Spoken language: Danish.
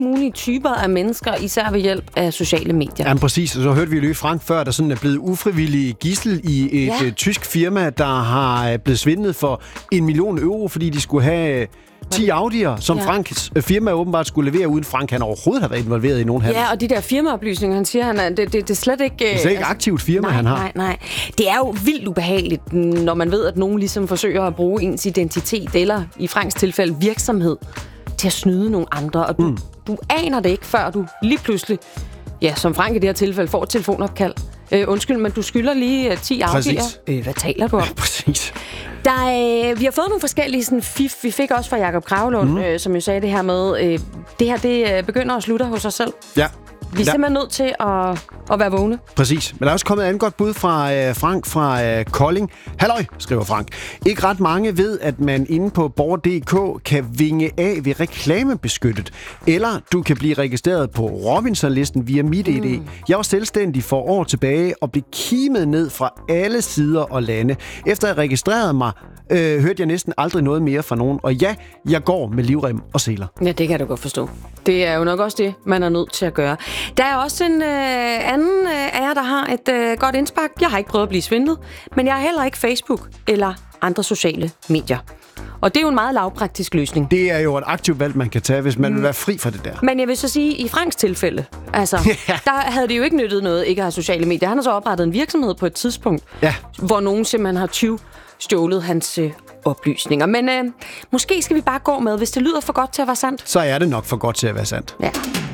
mulige typer af mennesker, især ved hjælp af sociale medier. Jamen præcis, og så hørte vi Louis Frank før, der sådan er blevet ufrivillig gidsel i et tysk firma, der har blevet svindlet for 1 million euro, fordi de skulle have 10 Audi'er, som Franks firma åbenbart skulle levere, uden Frank han overhovedet har været involveret i nogen handel. Ja, og de der firmaoplysninger, han siger, det er slet ikke... Det er slet ikke aktivt firma, han har. Nej. Det er jo vildt ubehageligt, når man ved, at nogen ligesom forsøger at bruge ens identitet, eller i Franks tilfælde virksomhed, til at snyde nogle andre. Og du aner det ikke, før du lige pludselig, som Frank i det her tilfælde, får et telefonopkald. Undskyld, men du skylder lige 10 Audi'er. Hvad taler du om? Præcis. Vi har fået nogle forskellige sådan, fif. Vi fik også fra Jakob Kravlund, som jo sagde det her med, det her det begynder at slutte hos os selv. Ja. Vi er simpelthen nødt til at være vågne. Præcis. Men der er også kommet et godt bud fra Frank fra Kolding. Halløj, skriver Frank. Ikke ret mange ved, at man inde på borger.dk kan vinge af ved reklamebeskyttet. Eller du kan blive registreret på Robinson-listen via MitID. Jeg var selvstændig for år tilbage og blev kimet ned fra alle sider og lande. Efter jeg registrerede mig, hørte jeg næsten aldrig noget mere fra nogen. Og ja, jeg går med livrem og seler. Ja, det kan du godt forstå. Det er jo nok også det, man er nødt til at gøre. Der er også en anden af jer, der har et godt indspark. Jeg har ikke prøvet at blive svindlet, men jeg har heller ikke Facebook eller andre sociale medier. Og det er jo en meget lavpraktisk løsning. Det er jo et aktivt valg, man kan tage, hvis man vil være fri fra det der. Men jeg vil så sige, i Franks tilfælde, der havde det jo ikke nyttet noget ikke at have sociale medier. Han har så oprettet en virksomhed på et tidspunkt, hvor nogen simpelthen har stjålet hans oplysninger. Men måske skal vi bare gå med, hvis det lyder for godt til at være sandt. Så er det nok for godt til at være sandt. Ja.